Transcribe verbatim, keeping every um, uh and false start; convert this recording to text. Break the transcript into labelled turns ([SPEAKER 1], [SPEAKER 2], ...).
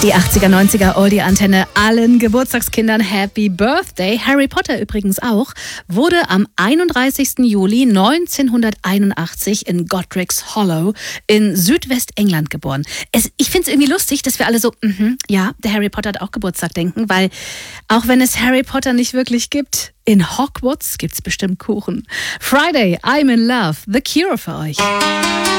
[SPEAKER 1] Die achtziger, neunziger Oldie-Antenne, allen Geburtstagskindern Happy Birthday. Harry Potter übrigens auch, wurde am einunddreißigsten Juli neunzehnhunderteinundachtzig in Godric's Hollow in Südwestengland geboren. Es, ich finde es irgendwie lustig, dass wir alle so, mm-hmm, ja, der Harry Potter hat auch Geburtstag denken, weil auch wenn es Harry Potter nicht wirklich gibt, in Hogwarts gibt's bestimmt Kuchen. Friday, I'm in Love, The Cure für euch.